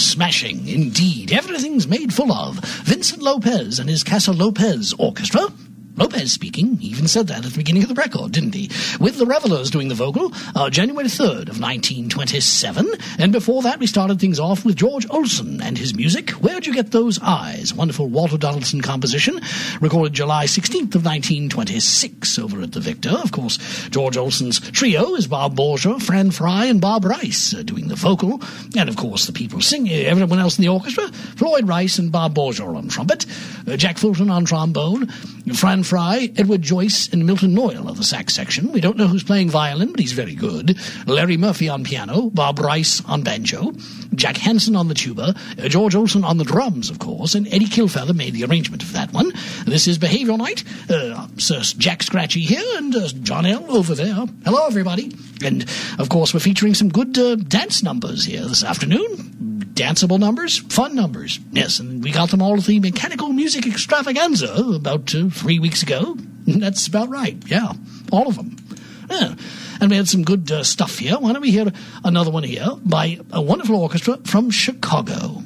Smashing, indeed. Everything's made full of. Vincent Lopez and his Casa Lopez Orchestra. Lopez speaking, he even said that at the beginning of the record, didn't he? With the Revelers doing the vocal, January 3rd of 1927. And before that, we started things off with George Olsen and his music, Where'd You Get Those Eyes? Wonderful Walter Donaldson composition, recorded July 16th of 1926 over at the Victor. Of course, George Olsen's trio is Bob Borger, Fran Fry, and Bob Rice doing the vocal. And, of course, the people singing, everyone else in the orchestra, Floyd Rice and Bob Borger on trumpet, Jack Fulton on trombone, Fran Fry, Edward Joyce, and Milton Noyle of the sax section. We don't know who's playing violin, but he's very good. Larry Murphy on piano, Bob Rice on banjo, Jack Hansen on the tuba, George Olsen on the drums, of course, and Eddie Kilfeather made the arrangement of that one. This is Behavioral Night. Sir Jack Scratchy here, and John L. over there. Hello, everybody. And, of course, we're featuring some good dance numbers here this afternoon. Danceable numbers, fun numbers. Yes, and we got them all at the Mechanical Music Extravaganza about 3 weeks ago. That's about right, yeah, all of them. Yeah. And we had some good stuff here. Why don't we hear another one here by a wonderful orchestra from Chicago.